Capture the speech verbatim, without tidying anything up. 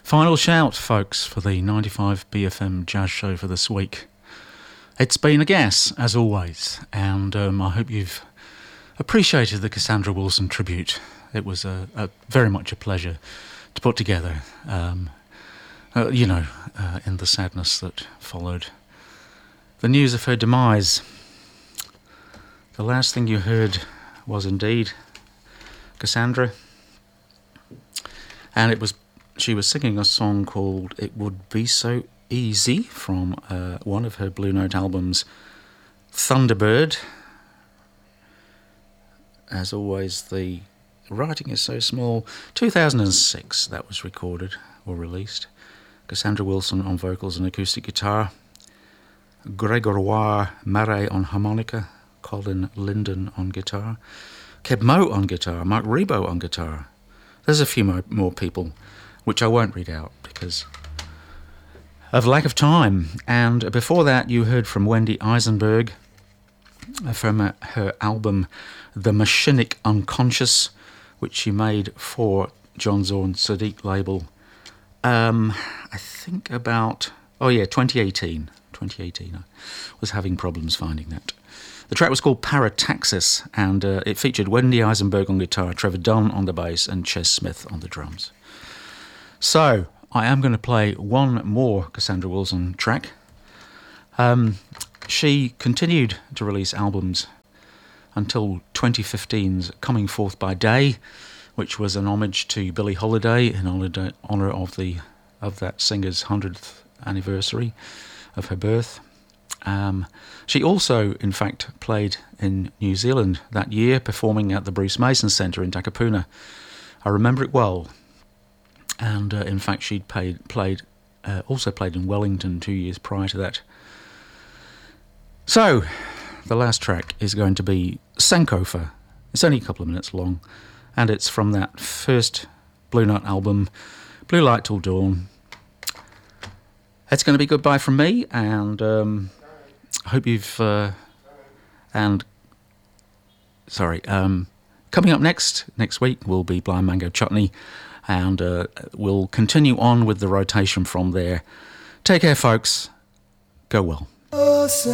Final shout, folks, for the ninety-five B F M Jazz Show for this week. It's been a gas, as always, and um, I hope you've appreciated the Cassandra Wilson tribute. It was a, a very much a pleasure to put together, um, uh, you know, uh, in the sadness that followed the news of her demise. The last thing you heard was indeed Cassandra, and it was she was singing a song called It Would Be So Easy from uh, one of her Blue Note albums, Thunderbird. As always, the writing is so small. two thousand six that was recorded or released. Cassandra Wilson on vocals and acoustic guitar, Gregoire Marais on harmonica, Colin Linden on guitar, Keb Mo on guitar, Mark Rebo on guitar. There's a few more, more people which I won't read out because of lack of time. And before that, you heard from Wendy Eisenberg from her album The Machinic Unconscious, which she made for John Zorn Sadiq label, um, I think about, oh yeah, twenty eighteen. twenty eighteen. I was having problems finding that. The track was called Parataxis, and uh, it featured Wendy Eisenberg on guitar, Trevor Dunn on the bass, and Ches Smith on the drums. So, I am going to play one more Cassandra Wilson track. Um, she continued to release albums until twenty fifteen's Coming Forth by Day, which was an homage to Billie Holiday in honour of the of that singer's hundredth anniversary of her birth. Um, she also, in fact, played in New Zealand that year, performing at the Bruce Mason Centre in Takapuna. I remember it well. And uh, in fact, she'd paid, played, uh, also played in Wellington two years prior to that. So, the last track is going to be Sankofa. It's only a couple of minutes long, and it's from that first Blue Note album, Blue Light Till Dawn. It's going to be goodbye from me, and um, I hope you've... Uh, and, sorry, um, coming up next, next week will be Blind Mango Chutney, and uh, we'll continue on with the rotation from there. Take care, folks. Go well.